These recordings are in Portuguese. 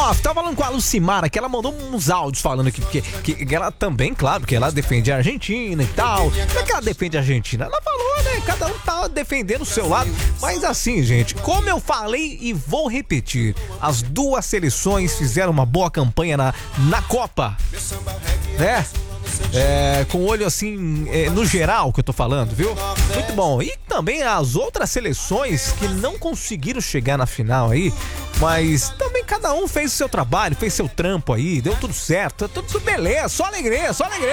Ó, tava falando com a Lucimara, que ela mandou uns áudios falando que ela também, claro, que ela defende a Argentina e tal. Não é que ela defende a Argentina, ela falou, né? Cada um tá defendendo o seu lado. Mas assim, gente, como eu falei e vou repetir, as duas seleções fizeram uma boa campanha na Copa, né? Com olho assim, no geral que eu tô falando, viu? Muito bom. E também as outras seleções que não conseguiram chegar na final aí, mas também cada um fez o seu trabalho, fez seu trampo aí, deu tudo certo, tá tudo beleza, só alegria.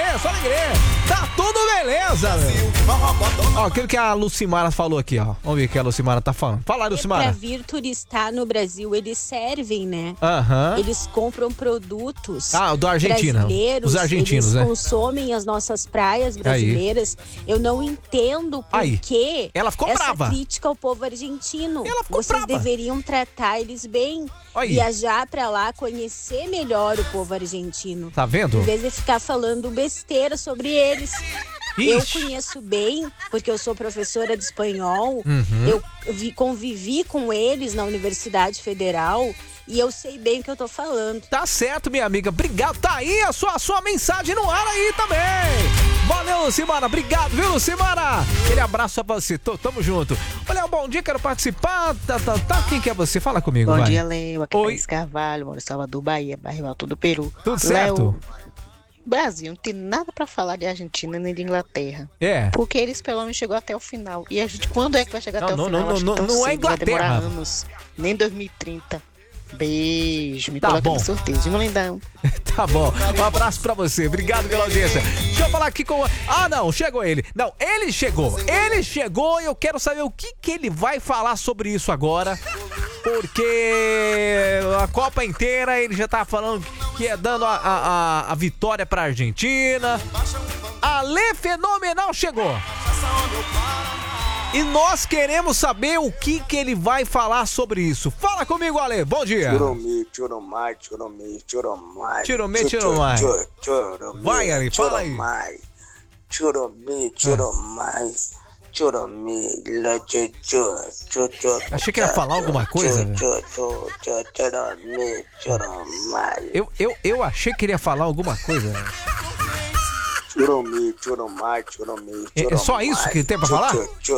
Tá tudo beleza, velho. Ó, aquilo que a Lucimara falou aqui, ó. Vamos ver o que a Lucimara tá falando. Fala, Lucimara. Pra vir turistar no Brasil, eles servem, né? Eles compram produtos do Argentina. Brasileiros. Os argentinos, eles né? consomem as nossas praias brasileiras. Eu não entendo por que ela ficou essa brava. crítica ao povo argentino. Ela ficou Vocês brava. deveriam tratar eles bem. Viajar pra lá, conhecer melhor o povo argentino. Tá vendo? Em vez de ficar falando besteira sobre eles. Eu conheço bem, porque eu sou professora de espanhol. Eu convivi com eles na Universidade Federal e eu sei bem o que eu tô falando. Tá certo, minha amiga. Obrigado. Tá aí a sua mensagem no ar aí também. Valeu, Lucimara. Obrigado, viu, Lucimara? Aquele abraço pra você. Tamo junto. Olha, bom dia, quero participar. Tá. Quem que é você? Fala comigo, Bom vai. dia, Léo. Aqui é Thaís Carvalho, moro em Salvador, Bahia, bairro Alto do Peru. Tudo certo? Léo, Brasil não tem nada pra falar de Argentina nem de Inglaterra. Porque eles pelo menos chegou até o final. E a gente, quando é que vai chegar até o final? Não é Inglaterra. Vai demorar anos. Nem 2030. Beijo, me Tá coloca bom. no sorteio. De um lindão. Tá bom, um abraço pra você, obrigado pela audiência. Deixa eu falar aqui com... não, chegou ele. Não, ele chegou e eu quero saber o que ele vai falar sobre isso agora. Porque a Copa inteira ele já tá falando que é dando a vitória pra Argentina. Ale Fenomenal chegou. E nós queremos saber o que ele vai falar sobre isso. Fala comigo, Ale. Bom dia. Churomai. Vai, Ale, fala aí. Churomai. Achei que ia falar alguma coisa, velho. Eu achei que ele ia falar alguma coisa, velho. É só isso que tem pra falar?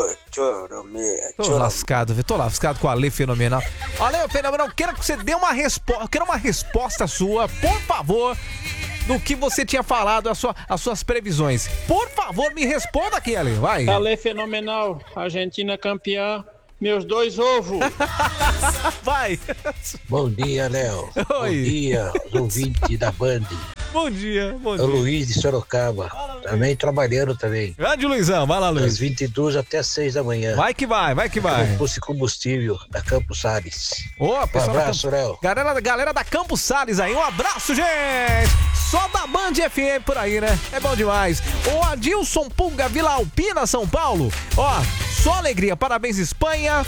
Tô lascado, velho. Tô lascado com a Ale Fenomenal. Ale Fenomenal, quero que você dê uma resposta. Quero uma resposta sua, por favor, do que você tinha falado, as suas previsões. Por favor, me responda aqui, Ale. Vai. Ale Fenomenal, Argentina campeã. Meus 2 ovos. Vai. Bom dia, Léo. Bom dia, os ouvintes da Band. Bom dia. É o Luiz de Sorocaba. Também trabalhando também. Grande Luizão, vai lá, Luiz. Das 22 até 6 da manhã. Vai que vai. No posto de combustível da Campos Salles. Um abraço, Léo. Galera da Campos Salles aí, um abraço, gente. Só da Band FM por aí, né? É bom demais. O Adilson Pulga, Vila Alpina, São Paulo. Ó, só alegria. Parabéns, Espanha.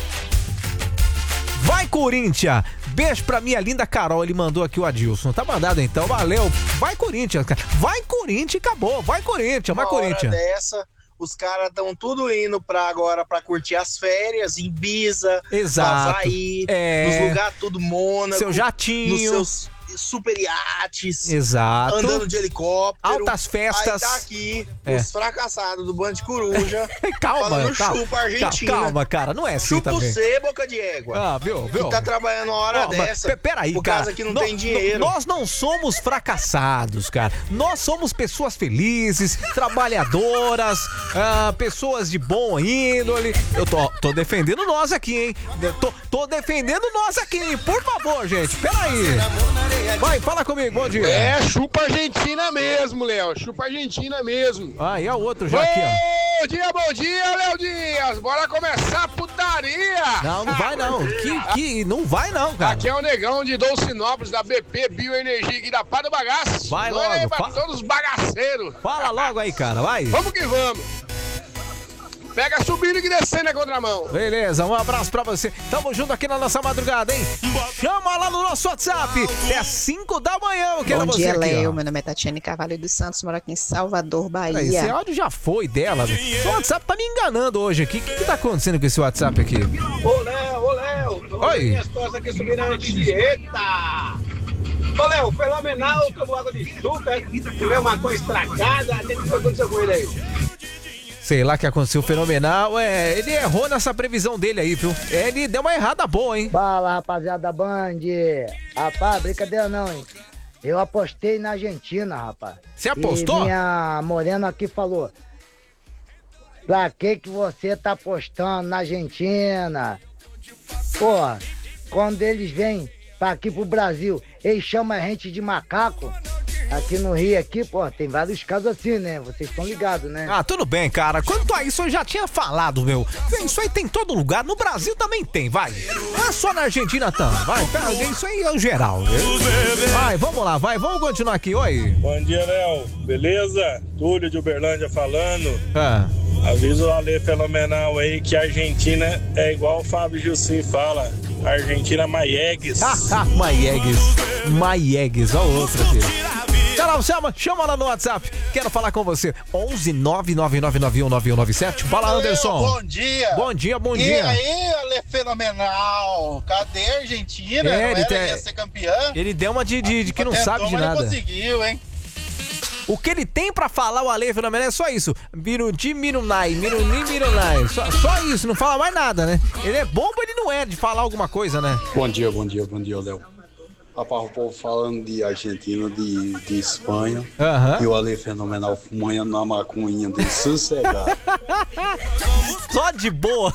Vai, Corinthians. Beijo pra minha linda Carol, ele mandou aqui o Adilson. Tá mandado então, valeu. Vai, Corinthians, cara. Vai, Corinthians, acabou. Vai, Corinthians, vai, Corinthians. Dessa, os caras estão tudo indo agora pra curtir as férias, em Ibiza, exato. Havaí, nos lugares tudo Mônaco. Seu jatinho. Nos seus super iates. Exato. Andando de helicóptero. Altas festas. Aí tá aqui os fracassados do Bando de Coruja. Calma. Chupa Argentina. Calma, cara, não é assim chupa também. Chupa você, boca de égua. Viu? Que tá trabalhando uma hora dessa. Peraí, por cara. causa que não tem dinheiro. Nós não somos fracassados, cara. Nós somos pessoas felizes, trabalhadoras, pessoas de bom índole. Eu tô defendendo nós aqui, hein? Tô defendendo nós aqui, hein? Por favor, gente, peraí. Vai, fala comigo, bom dia. Chupa Argentina mesmo, Léo. Chupa Argentina mesmo. E a outro já aqui, ó. Bom dia, Léo Dias. Bora começar a putaria. Não vai não. Que não vai não, cara. Aqui é o Negão de Dolcinópolis, da BP Bioenergia aqui da Pá do Bagaço. Vai logo. Aí, pra todos os bagaceiros. Fala logo aí, cara, vai. Vamos que vamos. Pega subindo e descendo a contramão. Beleza, um abraço pra você. Tamo junto aqui na nossa madrugada, hein? Chama lá no nosso WhatsApp. É 5 da manhã. Eu quero Bom você dia, aqui, Léo. ó. Meu nome é Tatiane Carvalho dos Santos, moro aqui em Salvador, Bahia. Esse áudio já foi dela. O WhatsApp tá me enganando hoje aqui. O que tá acontecendo com esse WhatsApp aqui? Ô, Léo. Oi. Minhas costas aqui subiram antes de... Eita! Ô, Léo, fenomenal, tomou água de açúcar, tiver uma coisa estragada, o que aconteceu com ele aí? Sei lá o que aconteceu, fenomenal. Ele errou nessa previsão dele aí, viu? Ele deu uma errada boa, hein? Fala, rapaziada da Band. Rapaz, brincadeira não, hein? Eu apostei na Argentina, rapaz. Você apostou? E minha morena aqui falou: pra que você tá apostando na Argentina? Porra, quando eles vêm pra aqui pro Brasil, eles chamam a gente de macaco. Aqui no Rio, pô, tem vários casos assim, né? Vocês estão ligados, né? Ah, tudo bem, cara. Quanto a isso, eu já tinha falado, meu. Isso aí tem em todo lugar. No Brasil também tem, vai. Não é só na Argentina, tá? Vai, isso aí é o geral. Vai, vamos lá, vai. Vamos continuar aqui, oi. Bom dia, Léo. Beleza? Túlio de Uberlândia falando. Avisa o Ale Fenomenal aí que a Argentina é igual o Fábio Jussi fala. Argentina Maiegues. Maiegues, ó outra aqui. Carol, chama lá no WhatsApp. Quero falar com você. 11 999919197. Fala, Anderson. Bom dia. Bom dia. E aí, Ale Fenomenal? Cadê a Argentina? Ele ia ser campeã? Ele deu uma de que não sabe de nada. Ele conseguiu, hein? O que ele tem pra falar, o Ale Fenomenal, é só isso. Miruni. Só isso, não fala mais nada, né? Ele é bom, mas ele não é de falar alguma coisa, né? Bom dia, Léo. Rapaz, o povo falando de Argentina, de Espanha. E o Ale Fenomenal fumando na maconhinha de sossegado. Só de boa.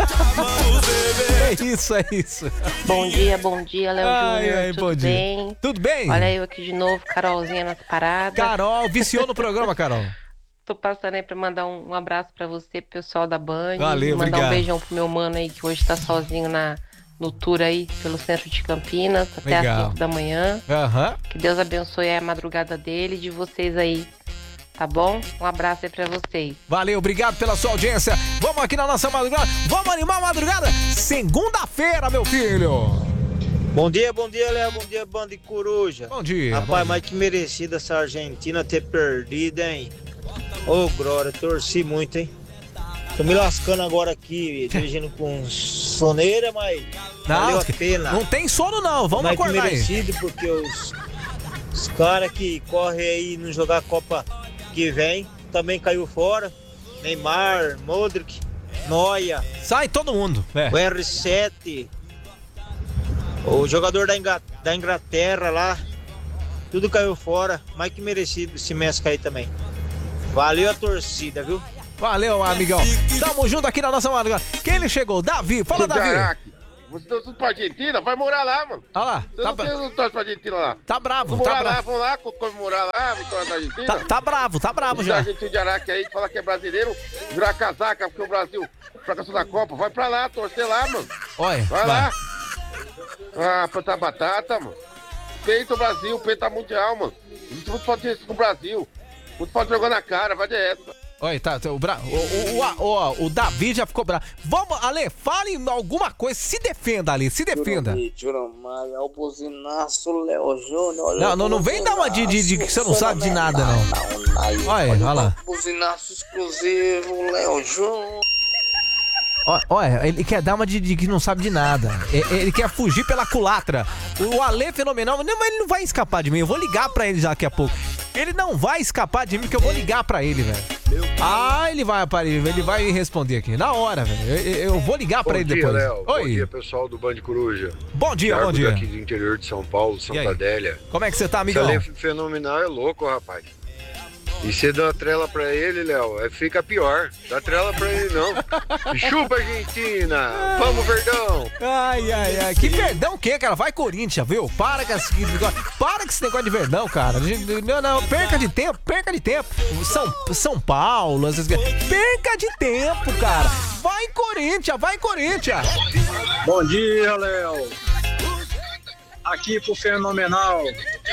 É isso. Bom dia, Léo Júnior. Tudo bem? Tudo bem? Olha eu aqui de novo, Carolzinha nas paradas. Carol, viciou no programa, Carol. Tô passando aí pra mandar um abraço pra você, pro pessoal da Band. Valeu, mandar obrigado. Um beijão pro meu mano aí, que hoje tá sozinho no tour aí pelo centro de Campinas, até às 5 da manhã. Que Deus abençoe a madrugada dele e de vocês aí, tá bom? Um abraço aí pra vocês. Valeu, obrigado pela sua audiência. Vamos aqui na nossa madrugada. Vamos animar a madrugada. Segunda-feira, meu filho. Bom dia, Léo. Bom dia, Banda de Coruja. Bom dia. Rapaz, mas que merecida essa Argentina ter perdido, hein? Ô, Glória, torci muito, hein? Tô me lascando agora aqui, dirigindo com soneira, mas valeu a pena. Não tem sono não, vamos acordar aí. Merecido, porque os caras que correm aí não jogar a Copa que vem, também caiu fora. Neymar, Modric, Neuer. Sai todo mundo. O R7, o jogador da Inglaterra lá, tudo caiu fora. Mais que merecido esse Messi aí também. Valeu a torcida, viu? Valeu, amigão. Tamo junto aqui na nossa madrugada. Quem ele chegou? Davi. Fala, Davi. Caraca, você torce pra Argentina? Vai morar lá, mano. Olha lá. Você não torce pra Argentina lá? Tá bravo, vamos lá comemorar lá, vitória da Argentina. Tá bravo já. A gente de Araque aí, fala que é brasileiro, virar casaca, porque o Brasil fracassou na Copa. Vai pra lá, torcer lá, mano. Olha, vai lá. Ah, plantar batata, mano. Peita o Brasil, peita mundial, mano. A gente muito pode ter isso com o Brasil. Muito pode jogar na cara, vai de essa. Olha, o Davi já ficou bravo. Vamos, Ale, fale alguma coisa. Se defenda, Ale, se defenda. É o buzinaço, Léo Júnior. Não vem dar uma de que você não sabe de nada, não. Olha lá. Buzinaço exclusivo, Léo Júnior. Olha, ele quer dar uma de que não sabe de nada. Ele quer fugir pela culatra. O Ale Fenomenal, ele não vai escapar de mim. Eu vou ligar pra ele daqui a pouco. Ele não vai escapar de mim, porque eu vou ligar pra ele, velho. Ele vai aparecer, ele vai me responder aqui. Na hora, velho. Eu vou ligar pra ele depois. Léo. Oi. Bom dia, pessoal do Band Coruja. Bom dia, Thiago bom dia. Daqui do interior de São Paulo, Santa Adélia. Como é que você tá, amigão? Esse Fenomenal é louco, rapaz. E você dá trela pra ele, Léo, fica pior. Dá trela pra ele, não. Chupa, Argentina! Vamos, Verdão! Ai. Que Verdão o quê, cara? Vai, Corinthians, viu? Para com esse negócio de Verdão, cara. Não, perca de tempo. São Paulo, essas coisas. Perca de tempo, cara. Vai, Corinthians! Bom dia, Léo. Aqui pro Fenomenal.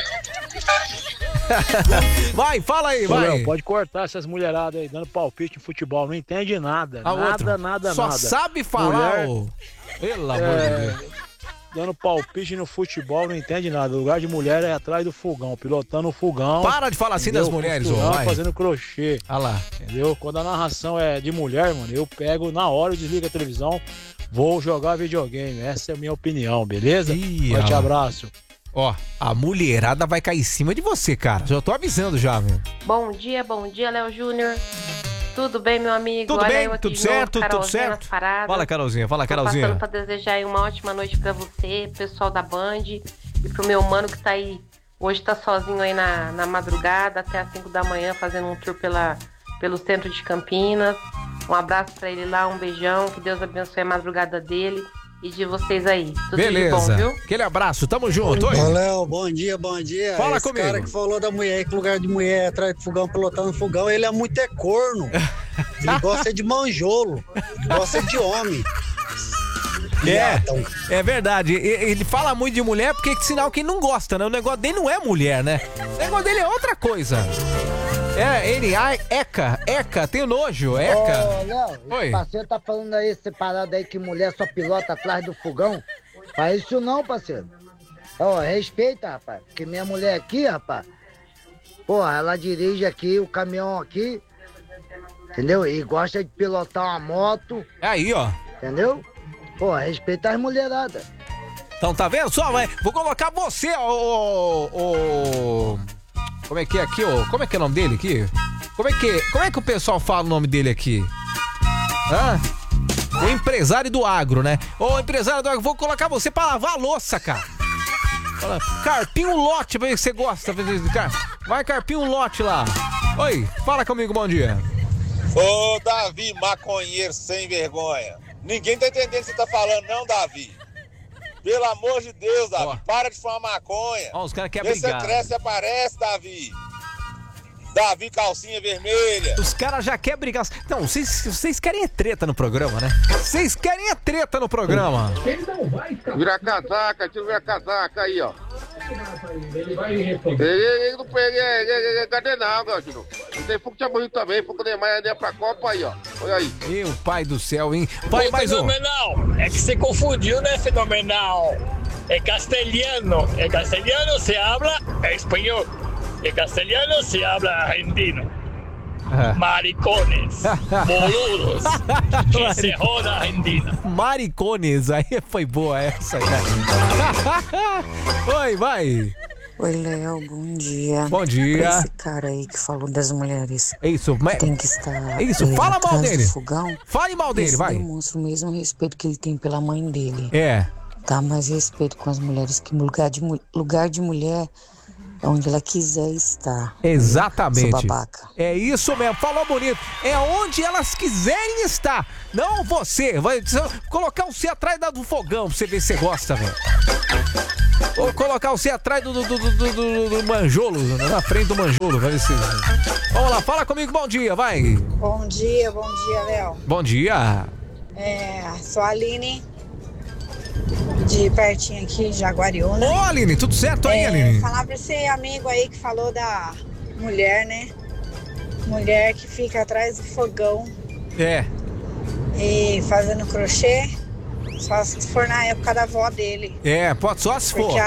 Vai, fala aí, vai. Léo, pode cortar essas mulheradas aí, dando palpite em futebol. Não entende nada. Nada. Só sabe falar, pelo amor de Deus. Dando palpite no futebol, não entende nada. O lugar de mulher é atrás do fogão, pilotando o fogão. Para de falar assim das mulheres, vai. Fazendo crochê. Olha lá. Entendeu? Quando a narração é de mulher, mano, eu pego na hora, eu desligo a televisão, vou jogar videogame. Essa é a minha opinião, beleza? Forte abraço. Ó, a mulherada vai cair em cima de você, cara. Já tô avisando já, meu. Bom dia, Léo Júnior. Tudo bem, meu amigo? Tudo bem, tudo certo, tudo certo. Fala, Carolzinha, Tô passando pra desejar aí uma ótima noite pra você, pessoal da Band, e pro meu mano que tá aí, hoje tá sozinho aí na madrugada, até às 5 da manhã, fazendo um tour pelo centro de Campinas. Um abraço pra ele lá, um beijão, que Deus abençoe a madrugada dele e de vocês aí. Tudo beleza. De bom, viu? Aquele abraço, tamo junto. Oi. Léo, bom dia. Fala esse comigo. Cara que falou da mulher, que lugar de mulher atrás do fogão, pilotando fogão, ele é muito corno. Ele gosta de manjolo, ele gosta de homem. É verdade. Ele fala muito de mulher porque é sinal que ele não gosta, né? O negócio dele não é mulher, né? O negócio dele é outra coisa. Eca, tenho nojo, Eca. Ô, Léo, o parceiro tá falando aí, separado aí, que mulher só pilota atrás do fogão. Faz isso não, parceiro. Ó, respeita, rapaz, porque minha mulher aqui, rapaz, porra, ela dirige aqui, o caminhão aqui, entendeu? E gosta de pilotar uma moto. Aí, ó. Entendeu? Pô, respeita as mulheradas. Então, tá vendo só, vai? Vou colocar você, Como é que é aqui, ó? Como é que é o nome dele aqui? Como é que o pessoal fala o nome dele aqui? O empresário do agro, né? Ô, empresário do agro, vou colocar você pra lavar a louça, cara. Carpinha um lote, pra ver se você gosta. Vai carpinha um lote lá. Oi, fala comigo, bom dia. Ô, Davi, maconheiro sem vergonha. Ninguém tá entendendo o que você tá falando, não, Davi. Pelo amor de Deus, Davi, para de fumar maconha. Ó, os caras querem brigar. Você cresce e aparece, Davi. Davi, calcinha vermelha. Os caras já querem brigar. Não, vocês querem é treta no programa, né? Vocês querem é treta no programa. Vira a casaca, tira a casaca aí, ó. Ele não pega. Cadê não, Galdino? Tem fogo de morrido também, fogo de mais é pra Copa aí, ó. Olha aí. Meu pai do céu, hein? Vai, mais um. Fenomenal. É que você confundiu, né, Fenomenal? É castelhano. É castelhano, se habla espanhol. En castellano se habla argentino. Maricones, boludos, que se joda Argentina. Maricones, aí foi boa essa, cara. Oi, vai. Oi, Léo, bom dia. Bom dia. Pra esse cara aí que falou das mulheres. É isso, tem que estar. É isso, fala mal dele. Fogão, fale mal dele, vai. Demonstra o mesmo respeito que ele tem pela mãe dele. Dá mais respeito com as mulheres, que lugar de mulher é onde ela quiser estar. Exatamente. Sou babaca. É isso mesmo, falou bonito. É onde elas quiserem estar. Não você. Vai colocar você atrás do fogão pra você ver se você gosta, velho. Ou colocar você atrás do manjolo, na frente do manjolo. Vai ver se... Vamos lá, fala comigo, bom dia, vai. Bom dia, Léo. Bom dia. Sou a Aline, de pertinho aqui, Jaguariúna. Ô, Aline, tudo certo aí, Aline? Falar pra esse amigo aí que falou da mulher, né? Mulher que fica atrás do fogão. E fazendo crochê, só se for na época da avó dele. Pode só se for.